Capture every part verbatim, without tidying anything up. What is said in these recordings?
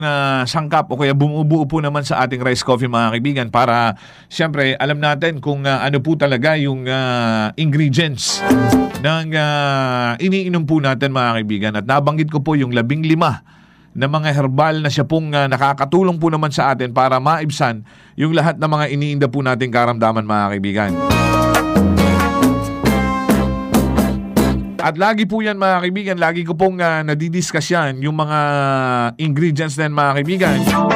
uh, sangkap o kaya bumubuo po naman sa ating rice coffee mga kaibigan para siyempre alam natin kung uh, ano po talaga yung uh, ingredients ng uh, iniinom po natin mga kaibigan. At nabanggit ko po yung labing lima na mga herbal na siya pong uh, nakakatulong po naman sa atin para maibsan yung lahat ng mga iniinda po nating karamdaman mga kaibigan. At lagi po yan mga kaibigan, lagi ko pong uh, nadidiscuss yan, yung mga ingredients din mga kaibigan.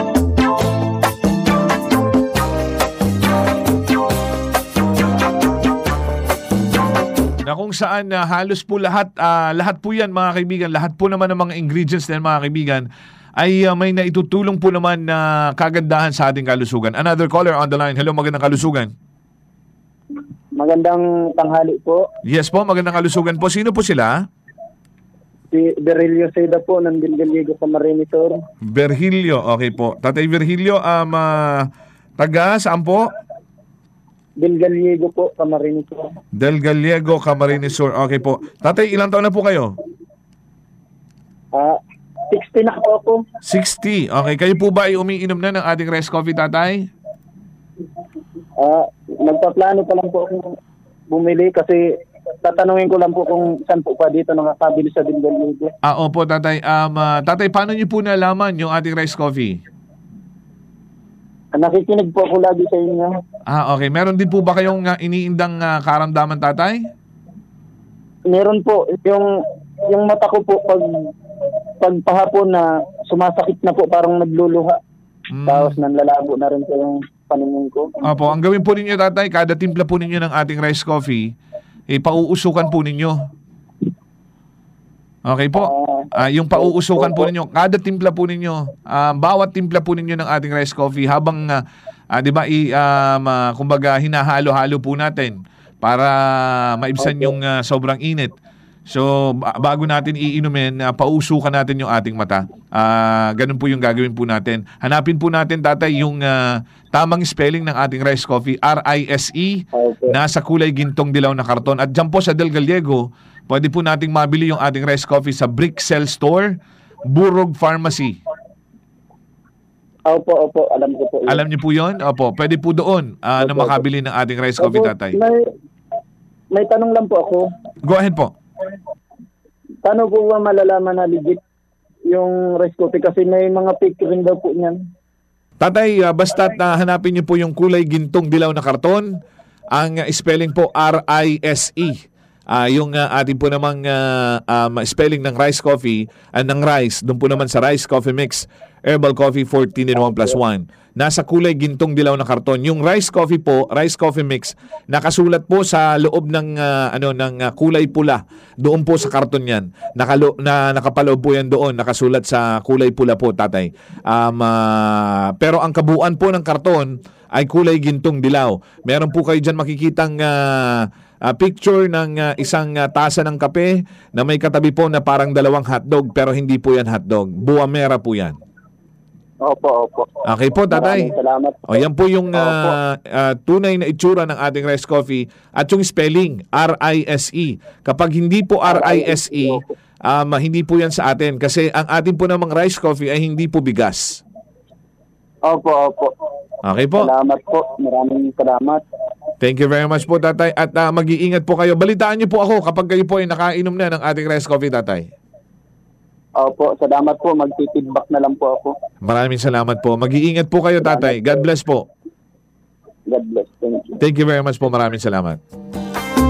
Na kung saan uh, halos po lahat, uh, lahat po yan mga kaibigan, lahat po naman ng mga ingredients din mga kaibigan, ay uh, may naitutulong po naman na uh, kagandahan sa ating kalusugan. Another caller on the line. Hello, magandang kalusugan. Magandang tanghali po. Yes po, magandang kalusugan po. Sino po sila? Si Virgilio Seda po ng Dilgaliego Camarines Sur. Virgilio, okay po. Tatay Virgilio, um, uh, taga saan po? Dilgaliego po, Camarines Sur. Del Gallego, Camarines Sur. Okay po. Tatay, ilang taon na po kayo? Ah, sixty na po ako. sixty. Okay, kayo po ba ay umiinom na ng ating rice coffee, tatay? Ah, nagpaplano pa lang po akong bumili kasi tatanungin ko lang po kung saan po pa dito nakakabili sa Dilgaliego. Ah, opo, tatay. Um, uh, tatay, paano niyo po nalaman yung ating rice coffee? Nakikinig po ako lagi sa inyo. Ah, okay. Meron din po ba kayong uh, iniindang uh, karamdaman, tatay? Meron po yung yung mata ko po pag pagpahapon na sumasakit na po, parang nagluluha. Mm. Tapos nanlalabo na rin po yung paningin ko. Opo, ang gawin po ninyo, tatay, kada timpla po ninyo ng ating rice coffee, eh, pauusukan po ninyo. Okay po? Uh, yung pauusukan po ninyo, kada timpla po ninyo, uh, bawat timpla po ninyo ng ating rice coffee habang, uh, uh, di ba, i, um, uh, kumbaga, hinahalo-halo po natin para maibsan yung uh, sobrang init. So, bago natin iinumin, uh, pausukan natin yung ating mata. Uh, ganun po yung gagawin po natin. Hanapin po natin, tatay, yung uh, tamang spelling ng ating rice coffee, R I S E, okay. Nasa kulay gintong dilaw na karton. At dyan po sa Del Gallego, pwede po nating mabili yung ating rice coffee sa Brick Cell Store, Burog Pharmacy. Opo, opo. Alam ko po yun. Alam niyo po yun? Opo. Pwede po doon uh, na makabili ng ating rice coffee, opo, tatay. May, may tanong lang po ako. Go ahead po. Paano po ba malalaman na legit yung rice coffee? Kasi may mga picture rin daw po niyan. Tatay, uh, basta't uh, hanapin niyo po yung kulay gintong dilaw na karton. Ang uh, spelling po R I S E. Uh, yung uh, ating po namang uh, um, spelling ng rice coffee and uh, ng rice, doon po naman sa rice coffee mix, herbal coffee fourteen in one plus one. Nasa kulay gintong dilaw na karton. Yung rice coffee po, rice coffee mix, nakasulat po sa loob ng uh, ano ng uh, kulay pula. Doon po sa karton 'yan. Nakalo na nakapaloob po 'yan doon, nakasulat sa kulay pula po, tatay. Um, uh, pero ang kabuuan po ng karton ay kulay gintong dilaw. Meron po kayo diyan makikitang uh, Uh, picture ng uh, isang uh, tasa ng kape na may katabi po na parang dalawang hotdog, pero hindi po yan hotdog. Buwamera po yan. Opo, opo. Okay po, tatay. Maraming salamat po. O, yan po yung uh, uh, tunay na itsura ng ating rice coffee at yung spelling, R I S E. Kapag hindi po R I S E, um, hindi po yan sa atin kasi ang atin po namang rice coffee ay hindi po bigas. Opo, opo. Okay po. Salamat po. Maraming salamat. Thank you very much po, tatay. At uh, mag-iingat po kayo. Balitaan niyo po ako kapag kayo po ay nakainom na ng ating rice coffee, tatay. Opo, salamat po. Mag-feedback na lang po ako. Maraming salamat po. Mag-iingat po kayo, tatay. God bless po. God bless. Thank you. Thank you very much po. Maraming salamat.